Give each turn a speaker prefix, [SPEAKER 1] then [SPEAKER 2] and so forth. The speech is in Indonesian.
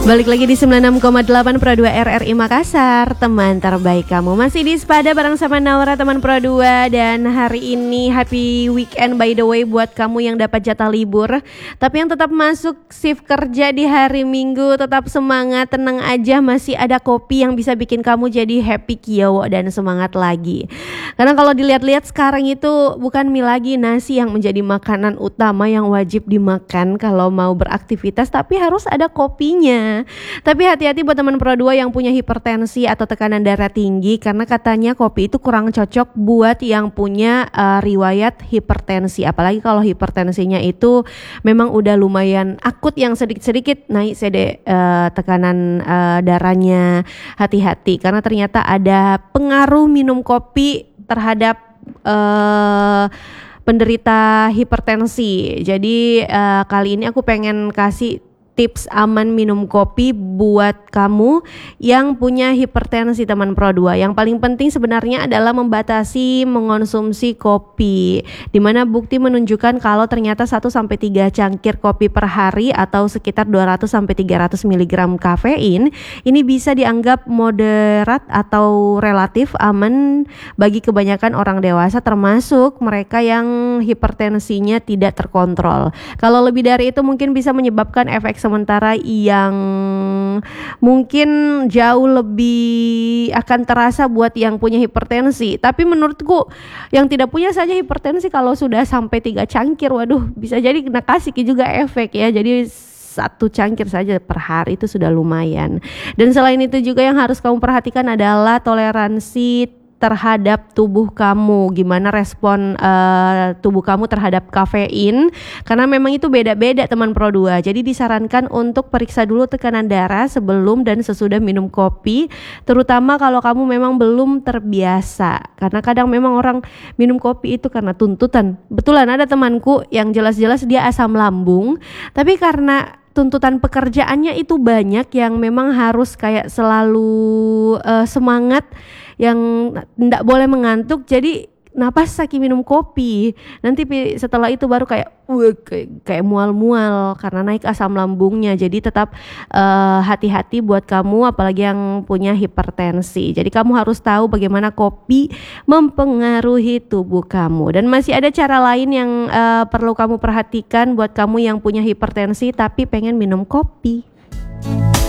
[SPEAKER 1] Balik lagi di 96,8 Pro 2 RRI Makassar, teman terbaik kamu. Masih di Sepada bareng sama Naura, teman Pro 2. Dan hari ini happy weekend by the way buat kamu yang dapat jatah libur, tapi yang tetap masuk shift kerja di hari Minggu. Tetap semangat, tenang aja, masih ada kopi yang bisa bikin kamu jadi happy kiowo dan semangat lagi. Karena kalau dilihat-lihat sekarang itu bukan mie lagi, nasi yang menjadi makanan utama yang wajib dimakan kalau mau beraktivitas, tapi harus ada kopinya. Tapi hati-hati buat teman Pro 2 yang punya hipertensi atau tekanan darah tinggi, karena katanya kopi itu kurang cocok buat yang punya riwayat hipertensi. Apalagi kalau hipertensinya itu memang udah lumayan akut, yang sedikit-sedikit naik tekanan darahnya. Hati-hati karena ternyata ada pengaruh minum kopi terhadap penderita hipertensi. Jadi kali ini aku pengen kasih tips aman minum kopi buat kamu yang punya hipertensi, teman Pro 2. Yang paling penting sebenarnya adalah membatasi mengonsumsi kopi, dimana bukti menunjukkan kalau ternyata 1-3 cangkir kopi per hari atau sekitar 200-300 mg kafein ini bisa dianggap moderat atau relatif aman bagi kebanyakan orang dewasa, termasuk mereka yang hipertensinya tidak terkontrol. Kalau lebih dari itu mungkin bisa menyebabkan efek sementara yang mungkin jauh lebih akan terasa buat yang punya hipertensi. Tapi menurutku yang tidak punya saja hipertensi kalau sudah sampai 3 cangkir, waduh, bisa jadi kena kasih juga efek ya. Jadi 1 cangkir saja per hari itu sudah lumayan. Dan selain itu juga yang harus kamu perhatikan adalah toleransi terhadap tubuh kamu, gimana respon tubuh kamu terhadap kafein, karena memang itu beda-beda teman Pro 2. Jadi disarankan untuk periksa dulu tekanan darah sebelum dan sesudah minum kopi, terutama kalau kamu memang belum terbiasa. Karena kadang memang orang minum kopi itu karena tuntutan. Betulan ada temanku yang jelas-jelas dia asam lambung, tapi karena tuntutan pekerjaannya itu banyak yang memang harus kayak selalu semangat, yang tidak boleh mengantuk, jadi napas saking minum kopi. Nanti setelah itu baru kayak mual-mual karena naik asam lambungnya. Jadi tetap hati-hati buat kamu apalagi yang punya hipertensi. Jadi kamu harus tahu bagaimana kopi mempengaruhi tubuh kamu. Dan masih ada cara lain yang perlu kamu perhatikan buat kamu yang punya hipertensi tapi pengen minum kopi.